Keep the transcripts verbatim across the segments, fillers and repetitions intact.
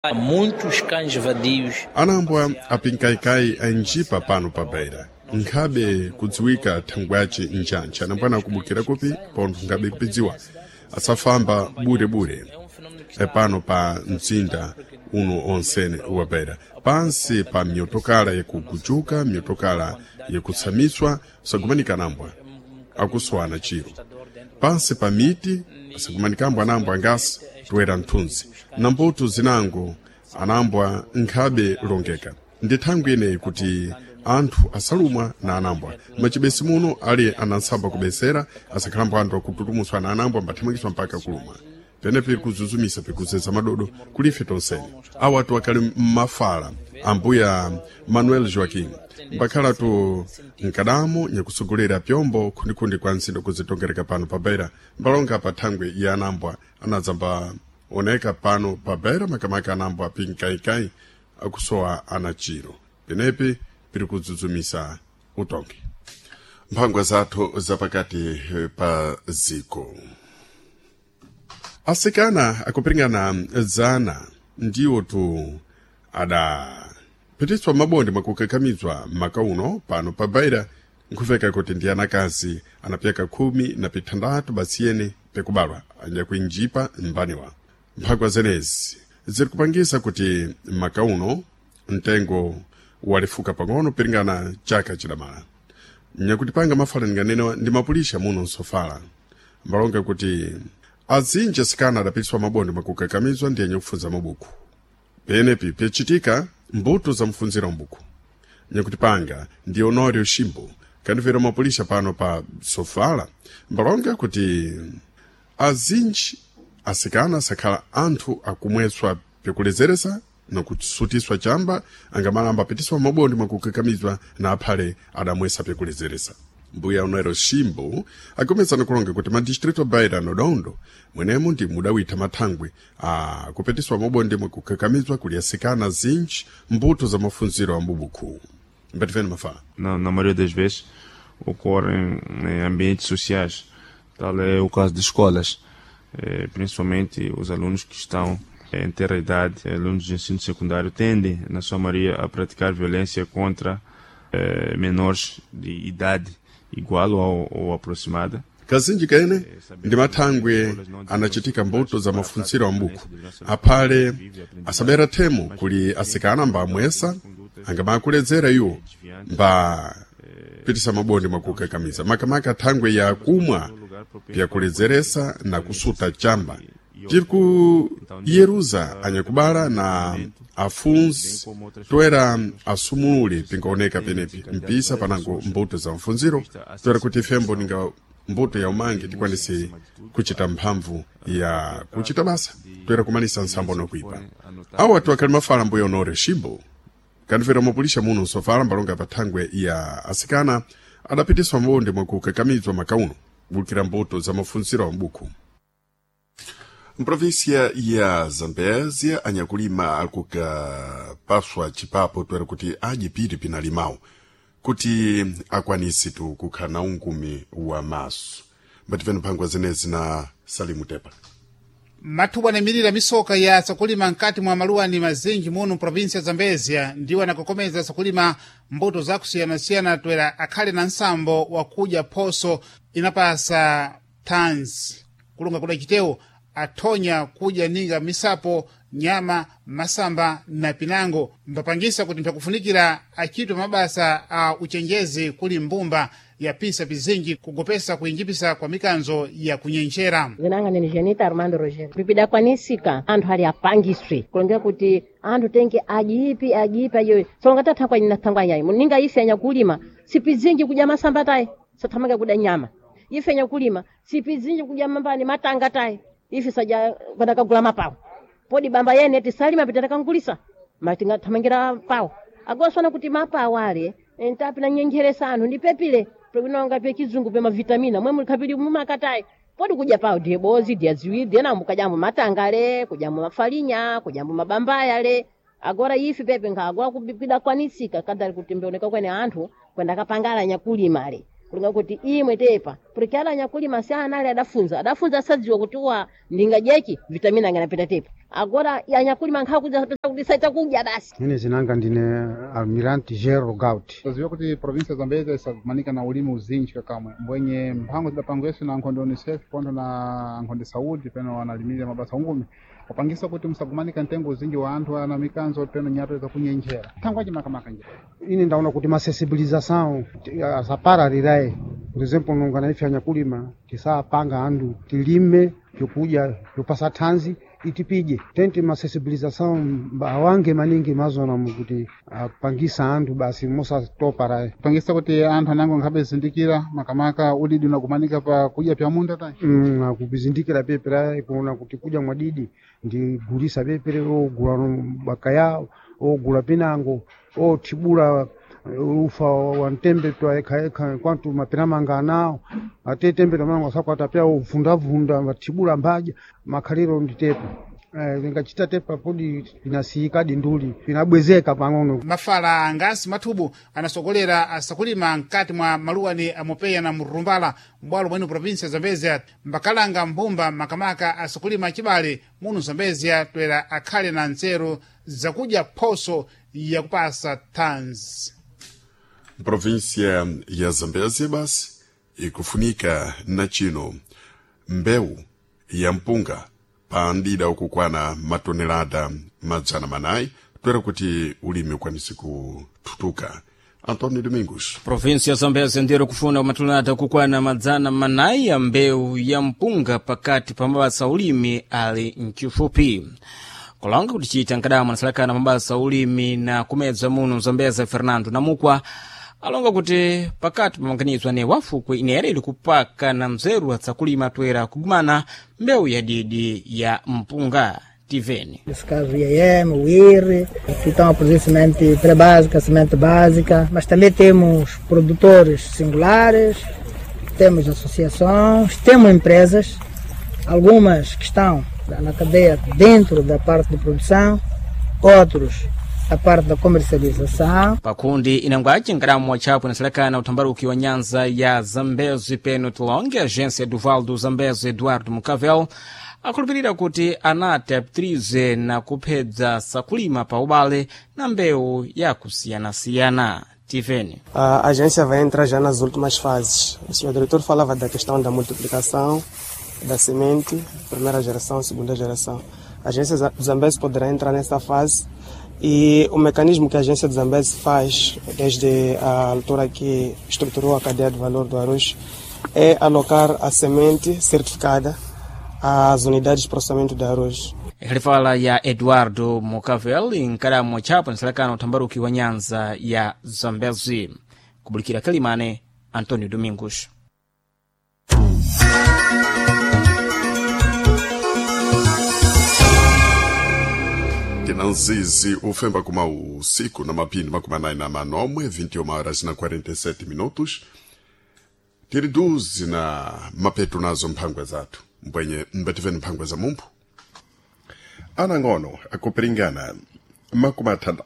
Muitos cães vadios. Anambwa apinkaikai anjipa pano pa beira. Nkhabe kudziwika thangwaci njancha anambwana kubukira kupi pontho nkhabe kupidziwa asafamba bure-bure epano pa mzinda uno onsene wa beira pansi pa myotokala yakugujuka myotokala yakutsamiswa sagumanika anambwa akuswana chiro pansi pa miti sagumanikambwa anambwa angasi toera mthunzi nambuto zinango anambwa nkhabe longeka ndi thangwi ineyi kuti anthu asalumwa na anambwa machibesi muno ali anansamba kubesera asakhalambwa anthu akututumuswa na anambwa mbathamikiswa mpaka kulumwa penepi kuzuzumisa pikuzeza madodo kulife tonsene awa atu akali mmafala ambuya Manuel Joaquim mbakhala tu nkadamo nyakusogolera pyombo khundikhundi kwa nsindo kuzitongereka pano pa beira mbalonga pa thangwi ya anambwa anadzamba oneka pano pa beira makamaka anambwa pinkaikai akusowa anachiro penepi piri kuzuzumisa utongi mphangwa zathu zapakati pa ziko asikana akupringana zana ndiwo tu adapitiswa mabondi makukakamizwa maka uno pano pa beira nkuveka kuti ndi anakazi anapyaka khumi na pitandatu basiyene pekubalwa anja kuinjipa mbaniwa mphangwa zenezi ziri kupangisa kuti maka uno mtengo walifuka pang'ono piringana chaka chidamala nyakutipanga mafala ninganenewa ndi mapulisha muno nsofala mbalonga kuti azinji asikana adapitiswa mabondi makukakamizwa ndi anyekufunza mabuku penepi pyachitika mbuto za mfunzira mbuku nyakutipanga ndi Honorio Shimbo kanivera mapulisha pano pa sofala mbalonga kuti azinji asikana sakhala anthu akumweswa pyakulezeresa na kusutiswa chamba angamalamba apitiswa mabondi makukakamizwa na aphale adamwesa pyakulezeresa mbuya Honorio Shimbo akomesa nakulonga kuti madistrito Beira nodondo mwenemo ndi mudawitha mathangwi a kupitiswa mabondi makukakamizwa kuli asikana zinji mbuto za mafunziro a mbubuku mbativene mafala na, na maioria das vezes ocorrem em ambientes sociais tal é o caso de escolas eh, principalmente os alunos que estão em ter a idade, alunos de ensino secundário tendem, na sua maioria, a praticar violência contra eh, menores de idade igual ou, ou aproximada. kazinji kene ndi mathangwi anachitika mbuto za mafunziro a mbuku aphale asabera themu kuli asikana mba amwesa angamakulezera iwo mba pitisa mabondi makukakamiza makamaka thangwi ya kumwa pyakulezeresa na kusuta chamba tiri kuyeruza anyakubala na afunzi toera asumule pingaoneka penepi mpisa panango mbuto za mfunziro toera kuti fembo ninga mbuto ya umangi tikwanise kuchita mphamvu ya kuchita basa toera kumalisa nsambo nokuipa awa tuwakali mafala mbuya Honorio Shimbo kanivera mapulisha muno sofala mbalonga pathangwe ya asikana adapitiswa mabondi mwakukakamizwa makauno bulukira mbuto za mafunziro a mbuku mprovinsia ya Zambézia anyakulima akukapaswa chipapo toera kuti ajipiri pinalimao kuti akwanisi tu kukhala ungumi wa maso mbativene mphangwa zenezi na Salimu Tepa mathubu anayimirira misoka ya sakulima nkati mwa maluwani mazinji muno mprovinsia ya Zambézia ndiwo anakokomeza sakulima mbuto zakusiyana-siyana toera akhale na nsambo wakuja poso inapasa tons kulunga kuda chiteo athonya kuja ninga misapo nyama masamba na pinango mbapangisa kuti mpakufunikira achitwa mabasa a uchenjezi kuli mbumba ya pisa pizinji kugopesa kuinjipisa kwa mikanzo ya kunyenchera. Zinanga ni Jenita Armando Roger. Pipida kwanisika anthu hali apangiswe kulongera kuti anthu tenge ajipi ajipa yo solongata thakwa ina thangwa yayi muninga ife anyakulima sipizinji kuja masamba tayi sathamanga kuda nyama ife anyakulima sipizinji kuja mambani matanga tayi ife saja badakagula mapawo podi bamba yene tisalima pitatangulisa matinga thamangira pawo agosona kuti mapawo ale entapi na nyengeresa anthu ndi pepile prekunonga pe kizungu pe mavitamina mwe mulikapili mumakatai podi kuja pawo ndiye bozi ndiye ziwiri dena mukajambo matangale kujambo mafalinya kujambo mabambaya le agora ife pepe ngagwa kupida kwanisika kadali kuti mbioneka kwene anthu kwenda kapangala nyakulima le kulinga kuti imwe tepa porque ala nyakulima sana ale adafunza adafunza sadziwa kuti wa ndinga jeki vitamina ngana peta tepa agora yanyakulima nkhawa kuja kudisaita kuja basi. Mimi zinanga ndine Almirante Gero Gaut. Taziwa kuti provinsia za Zambezi isakumanika na ulimi uzinji kakamwe mbwenye mpango zidapangweso na nkondo UNICEF pondo na nkondo Saudi peno wanalimia mabasa ungumi wapangisa kuti msakumanika ntengo uzinji wa anthu ana mikanzo peno nyato za kunyenjera tangwaji makamaka njera. Ini ndaona kuti ma sensibilização asapara rirai. Por exemplo, nungana ife anyakulima tisapanga andu tilime yokuja yopasa tanzi itipije tente ma sensibilização bawange maningi mazona mukuti apangisa andu basi mosa topara pangisa kuti anthu anango nkhabe zindikira makamaka udidi unakumanika pa kuja pya munda tai mm akubizindikira pepera kuona kuti kuja mwadidi ndi gulisa pepere o gula bakaya o gula pinango o tibula ufa wa ntembe twa eka eka kwantu mapiramanga nao ate tembe tamango sakwata pya uvunda vunda matibula mbaja makhaliro nditepo eh ngachita tepa podi pinasika dinduli pinabwezeka pang'ono. Mafala ngasi Mathubu anasogolera asakulima mkati mwa maluwani amopeya na Murumbala mbwalo mwenu provinsia Zambezi mbakalanga mbumba makamaka asakulima chibale munu Zambezi twera akhale na nzeru zakuja poso ya kupasa tanzi. Província ya Zambezi basi ikufunika na chino mbeu ya mpunga pandida ukukwana matonelada madzana manai twera kuti ulimi ukwanisi kututuka. Antônio Domingos. Província ya Zambezi ndiro kufuna matonelada ukukwana madzana manai ya mbeu ya mpunga pakati pa mabasa ulimi ali nchifupi. Kulanga kuti chita nkadamu nasalakana mabasa ulimi na kumedza muno Zambezi Fernando Namukwa alonga kuti pakati pamanganizwa ne wafukwe inere ili kupaka na mzeru atsakulima twera kugumana mbeu ya didi ya mpunga tiveni. Nesse caso o I A M, o I R, que estão a produzir semente pré-básica, semente básica, mas também temos produtores singulares, temos associações, temos empresas, algumas que estão na cadeia dentro da parte de produção, outros a parte da comercialização. Pakundi inangwaji ngaramu wa chapu nasalakana utambaruki wa nyanza ya Zambezi peno tulonge agência Duval do Zambezi Eduardo Mucavel akulupirira kuti anati apitirize na kuphedza sakulima pa ubale na mbeu ya kusiyana-siyana. Tiveni. A agência vai entrar já nas últimas fases. O senhor diretor falava da questão da multiplicação da semente, primeira geração, segunda geração. A agência do Zambezi poderá entrar nessa fase. E o mecanismo que a agência do Zambezi faz, desde a altura que estruturou a cadeia de valor do arroz, é alocar a semente certificada às unidades de processamento de arroz. Ele fala ya Eduardo Mucavel nkaramu chapo nasalakana utambaruki wa nyanza ya Zambezi. Kubulikira kalimane Antônio Domingos. Tinanzizi ufemba kuma usiku na mapindi makumanai na manomwe vinte e uma horas na quarenta e sete minutos. Tiriduzi na mapetu nazo mpangwe zatu mbwenye mbetiveni mpangwe za mumpu anangono akupiringana makumatanda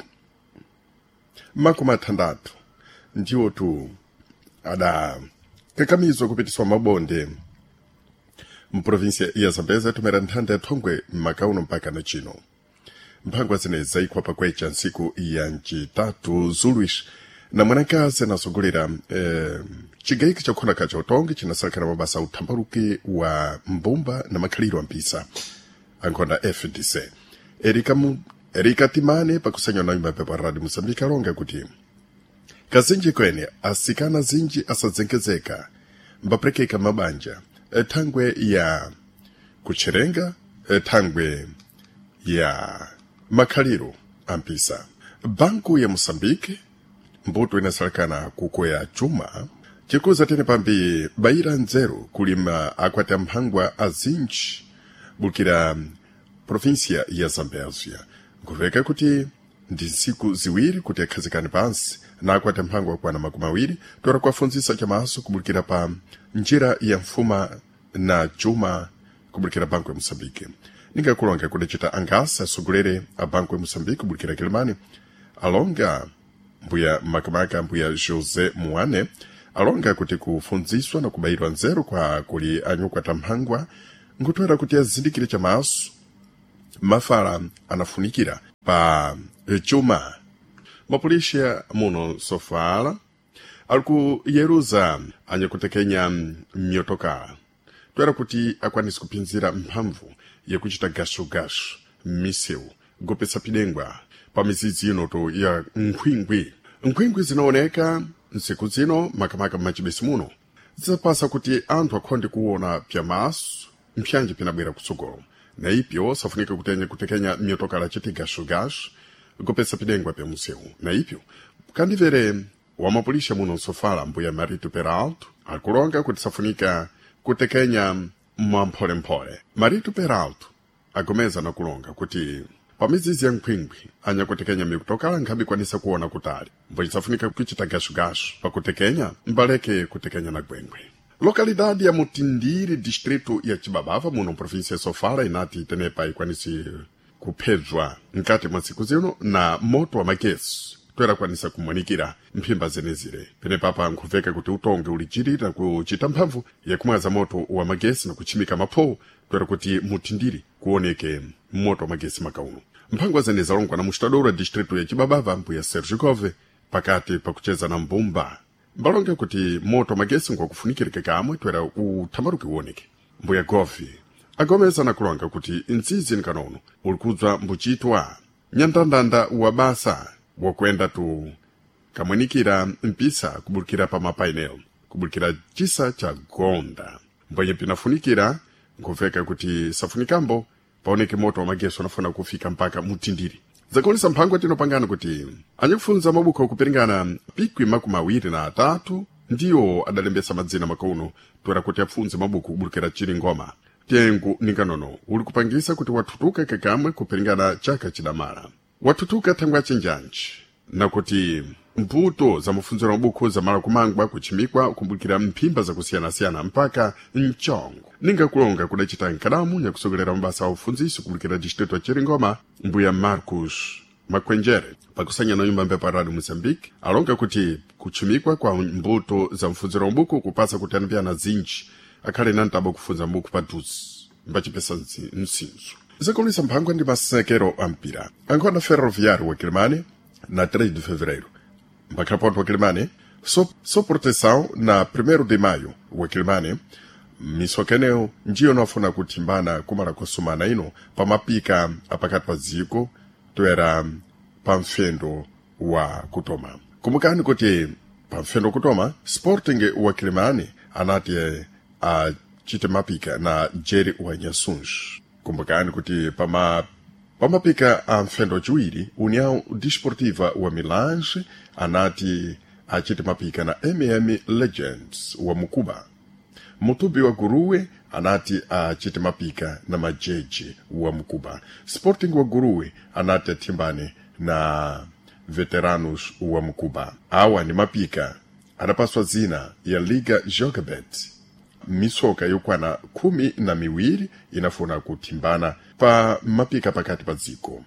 makumatandatu ndiwo tu ada kakamizwa kupitiswa mabonde mprovinsia ya Zambezi tumera ntanda thongwe makauno mpaka na chino. Mpangwa zine zaikwa pakwecha nsiku ya nchi tatu Zuluish na mwanakazi nasogolera eh, chigaiki cha kona kacha utongi chinasalakana mabasa utambaruki wa mbumba na makhaliro mpisa ankonda F D C. Erika, mu, Erika Timane pakusanywa na ima pepa radi Mosambika ronga kuti kazinji kwene asikana zinji asazenkezeka mbaprekeka mabanja etangwe ya kucherenga etangwe ya makhaliro ampisa. Banku ya Mosambike mbuto inasalakana kukwea chuma chikuza tene pambi baira nzeru kulima akwata mpangwa azinji bukira provinsia ya Zambezi. Kuveka kuti ndi siku ziwiri kuti akhazikani pansi na akwata mpangwa kwa na makumawiri tora kuwafunzisa chamaso kubukira pa njira ya mfuma na chuma kubukira Banku ya Mosambike. Ninga kulonga kudechita angasa sugulere a Banku ya Mosambike kubukira Kilimani alonga mbuya makamaka mbuya Jose Muane alonga kuti kufunziswa na kubairwa nzeru kwa kuli anyukwa tamhangwa ngutwera kuti azindikire chamaso mafala anafunikira pa chuma. Mapolisia muno Sofala alikuyeruza anyakutekenya myotoka twera kuti akwanisa kupinzira mphamvu yakuchita gasho-gasho m'misewu gopesa pidengwa pa mizizi inoto ya nkhwingwi. Nkhwingwi zinaoneka ntsiku zino makamaka m'machibesi muno zisapasa kuti anthu akhonde kuona pyamaso mpyanje pinabwera kutsogolo, na ipyo safunika kutenya kutekenya myotoka lachiti gasho-gasho gopesa pidengwa pya musewu. Na ipyo kandivere wa mapolisia muno Sofala mbuya Marito Peralto akulonga kuti safunika kutekenya mwamphole-mphole. Marito Peralto agomeza na kulonga kuti pamizizi ya nkhwingwi anya kutekenya myotoka nkhabi kwanisa kuona kutali mbo safunika kuchita gasho-gasho pakutekenya mbaleke kutekenya na gwengwe. Lokalidade ya Mutindiri distrito ya Chibabava muno provinsia ya Sofala inati tenepa ikwanisi kuphedzwa nkati mwa siku zino na moto wa magesi twera kwanisa kumwanikira mphimba zenezire. Pene papa nkuveka kuti utonge ulichirira kuchita mphamvu ya kumwaza moto wa magesi na kuchimika mapho twera kuti Mutindiri kuoneke moto wa magesi makauno. Mphangwa zeneza longwa na mustadora distrito ya Chibabava mbuya Sergio Gove pakati pakucheza na mbumba mbalonge kuti moto wa magesi ngwa kufunikirike kamwe twera utamaruki uoneke. Mbuya Gove agomeza na kulonga kuti nzizi nkanono ulikuzwa mbuchitwa nyandandanda wa basa wakwenda tu kamwenikira mpisa kubulikira pa mapainel kubulikira chisa cha gonda mboye pinafunikira nkuveka kuti safunikambo paoneke moto wa magesi wanafuna kufika mpaka Mutindiri. Zakonisa mphangwa tinopangana kuti anyakufunza mabuko kupiringana pikwi makumi awiri na atatu ndiyo adalembesa madzina makauno twera kuti afunze mabuko kubulikira chiri ngoma. Tengu nikanono uli kupangisa kuti watutuka kakamwe kupiringana chaka chidamara. Watutuka thangwa chenjanji na kuti mputo za mafunzo na mabuko za mara kumangwa kuchimikwa kumbukira mphimba za kusiyana-siyana mpaka nchongo. Ninga kulonga kudachita nkadamu ya kusogelera mbasa wa ufunzisi kumbukira distrito wa Chiringoma mbuya Marcus Makwenjere pakusanya na nyumba mbepa Radio Mozambique alonga kuti kuchimikwa kwa mputo za mfunzo na mabuko kupasa kutanipia na zinji akale nantaba kufunza mbuku paduzi mbachipesa nsinzu. Zakonisa mphangwa ndi masekero ampira ankhona ferroviário wa Quilimane na três de fevereiro. Mbakhaponto wa Quilimane so, so proteção na primeiro de maio wa Quilimane misokeneo njiyo nafuna kutimbana kumara kusumana ino pa mapika apakati pa ziko twera pa mfendo wa kutoma. Kumukani kuti pa mfendo kutoma Sporting wa Quilimane anati a chite mapika na Jerry wa Nyasunj. Kumbukani kuti pama pamapika a mfendo chiwiri União Desportiva wa Milange anati a chite mapika na M M Legends wa Mukuba. Mutubi wa Guruwe anati a chite mapika na Majeje wa Mukuba. Sporting wa Guruwe anati atimbane na Veteranos wa Mukuba. Awa ni mapika anapaswa zina ya Liga Jogabet. Misoka yokwana kumi na miwiri inafuna kutimbana pa mapika pakati pa ziko.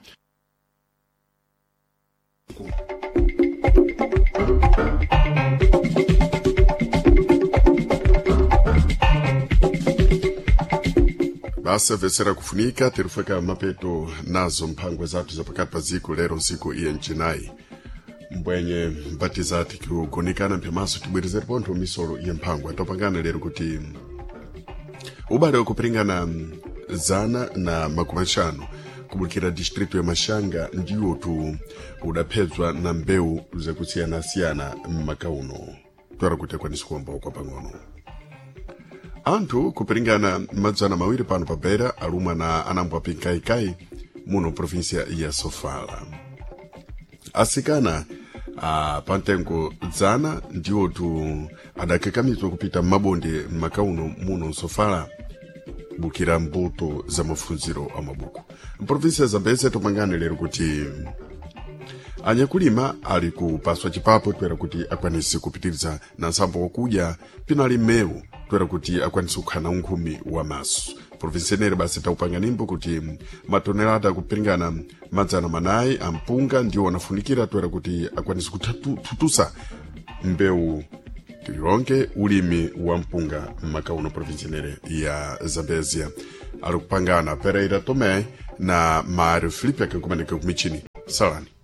Basa vesera kufunika tirufeka mapeto nazo mphangwe zatu za pakati pa ziko lero nsiku iya nchinai. Mbwenye mbatizati kugonikana mpemaso tibwirizari ponto misoro ya mphangwa topangana lero kuti ubale kupiringana zana na makumashano kubulikira distrito ya Mashanga ndiyo tu udapezwa na mbeu za kusiyana-siyana makauno twara kutekwa nisikuomba kwa pangono. Antu kupiringana madzana mawiri pano pabera aluma na anambwa pinkaikai muno provinsia ya Sofala. Asikana a pantengo zana ndiyo tu adakakamizwa kupita mabonde makauno muno Sofala bukira mbuto za mafunziro amabuku. Provinsia za Zambeze topangane lero kuti anyakulima ali kupaswa chipapo twera kuti akwanisi kupitiriza na nsambo wakuja pinali meu twera kuti akwanisi kukhana unkhumi wa maso. Provinsia nere basi taupanga nimbo kuti matonelada kupiringana madzana manayi ampunga ndiyo wanafunikira twera kuti akwanisi kututusa mbeu tilionke ulimi wa mpunga makauno provinsia nere ya Zambezia. Ali kupangana Pereira Tome na Mário Felipe akikumanika kumichini. Salani.